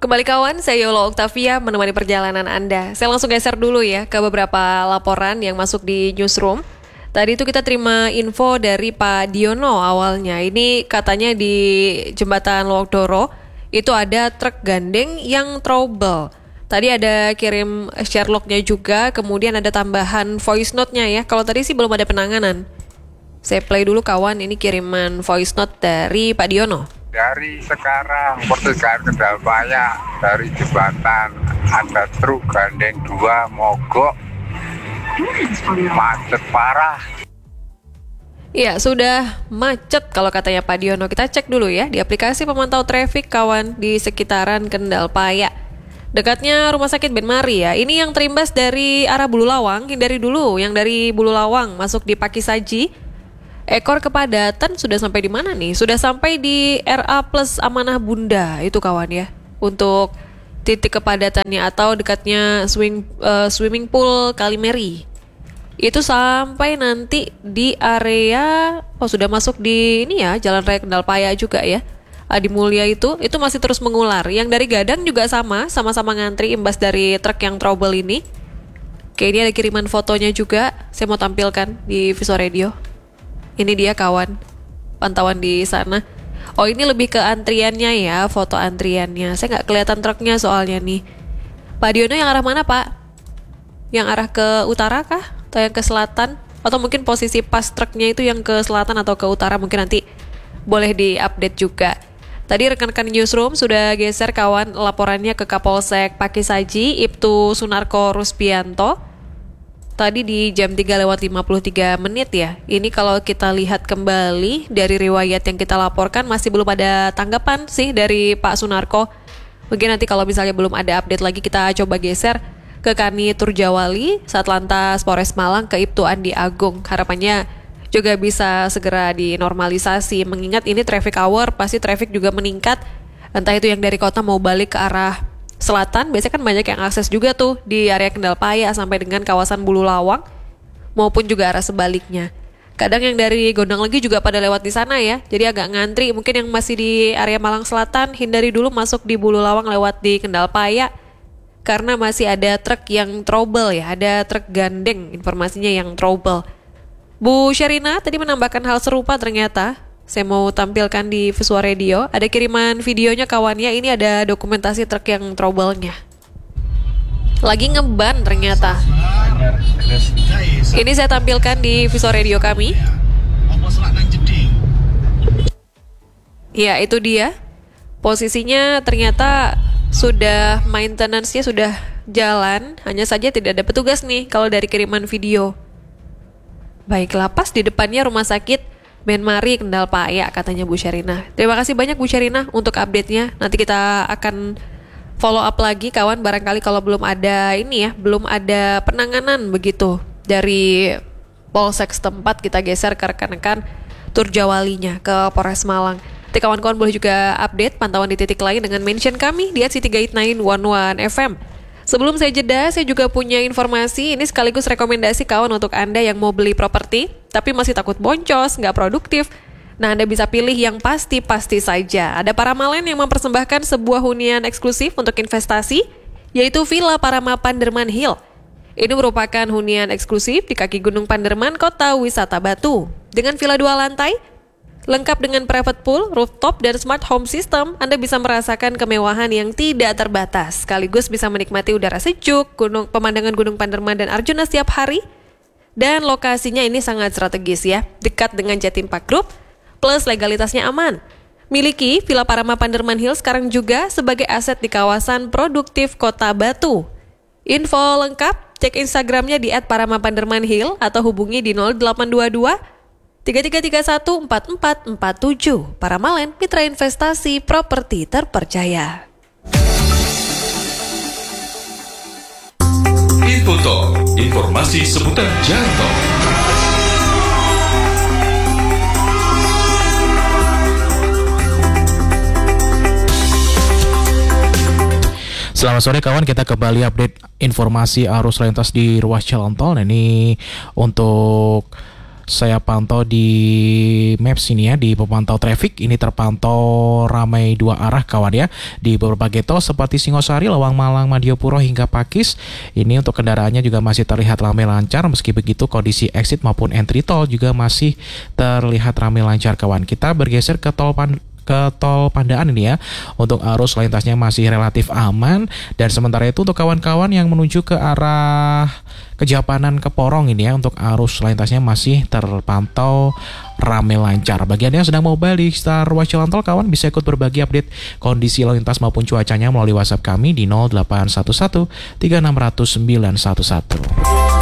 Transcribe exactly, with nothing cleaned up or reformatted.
Kembali kawan, saya Yola Oktavia menemani perjalanan Anda. Saya langsung geser dulu ya ke beberapa laporan yang masuk di newsroom. Tadi itu kita terima info dari Pak Diono awalnya. Ini katanya di jembatan Lowokdoro itu ada truk gandeng yang trouble. Tadi ada kirim Sherlock-nya juga, kemudian ada tambahan voice note-nya ya. Kalau tadi sih belum ada penanganan. Saya play dulu kawan, ini kiriman voice note dari Pak Diono. Dari sekarang pertigaan Kendal-Paya dari jembatan ada truk gandeng dua mogok macet parah. Iya sudah macet kalau katanya Pak Diono. Kita cek dulu ya di aplikasi pemantau traffic kawan di sekitaran Kendal-Paya. Dekatnya Rumah Sakit Ben Mari ya. Ini yang terimbas dari arah Bululawang, hindari dulu yang dari Bululawang masuk di Pakisaji. Ekor kepadatan sudah sampai di mana nih? Sudah sampai di R A plus Amanah Bunda itu kawan ya. Untuk titik kepadatannya atau dekatnya swing, uh, swimming pool Kalimeri. Itu sampai nanti di area, oh sudah masuk di ini ya, Jalan Raya Kendal-Paya juga ya. Adi Mulya itu, itu masih terus mengular. Yang dari Gadang juga sama, sama-sama ngantri imbas dari truk yang trouble ini. Oke, ini ada kiriman fotonya juga, saya mau tampilkan di Visual Radio. Ini dia kawan, pantauan di sana. Oh ini lebih ke antriannya ya, foto antriannya. Saya nggak kelihatan truknya soalnya nih. Pak Diono yang arah mana Pak? Yang arah ke utara kah? Atau yang ke selatan? Atau mungkin posisi pas truknya itu yang ke selatan atau ke utara? Mungkin nanti boleh diupdate juga. Tadi rekan-rekan newsroom sudah geser kawan laporannya ke Kapolsek Pakisaji, Ibtu Sunarko Rusbianto. Tadi di jam tiga lewat lima puluh tiga menit ya. Ini kalau kita lihat kembali dari riwayat yang kita laporkan masih belum ada tanggapan sih dari Pak Sunarko. Mungkin nanti kalau misalnya belum ada update lagi kita coba geser ke Kani Turjawali, Satlantas Polres Malang ke Ibtu Andi Agung. Harapannya juga bisa segera dinormalisasi. Mengingat ini traffic hour, pasti traffic juga meningkat. Entah itu yang dari kota mau balik ke arah selatan, biasanya kan banyak yang akses juga tuh di area Kendal-Paya sampai dengan kawasan Bululawang maupun juga arah sebaliknya. Kadang yang dari Gondang Legi juga pada lewat di sana ya, jadi agak ngantri. Mungkin yang masih di area Malang Selatan hindari dulu masuk di Bululawang lewat di Kendal-Paya karena masih ada truk yang trouble ya, ada truk gandeng informasinya yang trouble. Bu Sherina tadi menambahkan hal serupa ternyata. Saya mau tampilkan di Visual Radio. Ada kiriman videonya kawannya. Ini ada dokumentasi truk yang trouble-nya. Lagi ngeban ternyata. Ini saya tampilkan di Visual Radio kami. Ya itu dia. Posisinya ternyata sudah maintenance-nya sudah jalan. Hanya saja tidak ada petugas nih kalau dari kiriman video. Baiklah, pas di depannya Rumah Sakit Ben Mari Kendal-Paya katanya Bu Sherina. Terima kasih banyak Bu Sherina untuk update-nya. Nanti kita akan follow up lagi kawan. Barangkali kalau belum ada ini ya, belum ada penanganan begitu dari Polsek setempat, kita geser ke rekan-rekan Turjawalinya ke Polres Malang. Nanti kawan-kawan boleh juga update pantauan di titik lain dengan mention kami di at city guide sembilan satu satu F M. Sebelum saya jeda, saya juga punya informasi, ini sekaligus rekomendasi kawan untuk Anda yang mau beli properti, tapi masih takut boncos, nggak produktif. Nah, Anda bisa pilih yang pasti-pasti saja. Ada Paramalen yang mempersembahkan sebuah hunian eksklusif untuk investasi, yaitu Villa Parama Panderman Hill. Ini merupakan hunian eksklusif di kaki Gunung Panderman, Kota Wisata Batu. Dengan villa dua lantai, lengkap dengan private pool, rooftop, dan smart home system, Anda bisa merasakan kemewahan yang tidak terbatas. Sekaligus bisa menikmati udara sejuk, gunung, pemandangan Gunung Panderman dan Arjuna setiap hari. Dan lokasinya ini sangat strategis ya, dekat dengan Jatim Park Group, plus legalitasnya aman. Miliki Villa Parama Panderman Hill sekarang juga sebagai aset di kawasan produktif Kota Batu. Info lengkap, cek Instagramnya di et parama panderman hill atau hubungi di nol delapan dua dua tiga tiga tiga satu empat empat empat tujuh. Paramalen, mitra investasi properti terpercaya. Infotalk, informasi seputar jalan tol. Selamat sore kawan, kita kembali update informasi arus lalu lintas di ruas jalan tol. Nah, ini untuk saya pantau di Maps ini ya, di pemantau traffic ini terpantau ramai dua arah kawan ya di beberapa gate tol seperti Singosari, Lawang Malang, Madiopuro hingga Pakis. Ini untuk kendaraannya juga masih terlihat ramai lancar. Meski begitu kondisi exit maupun entry tol juga masih terlihat ramai lancar kawan. Kita bergeser ke tol Pan ke tol Pandaan ini ya. Untuk arus lalu lintasnya masih relatif aman, dan sementara itu untuk kawan-kawan yang menuju ke arah Kejapanan ke Porong ini ya, untuk arus lalu lintasnya masih terpantau ramai lancar. Bagi Anda yang sedang mobile di sekitar ruas jalan tol kawan, bisa ikut berbagi update kondisi lalu lintas maupun cuacanya melalui WhatsApp kami di nol delapan satu satu tiga enam nol nol sembilan satu satu.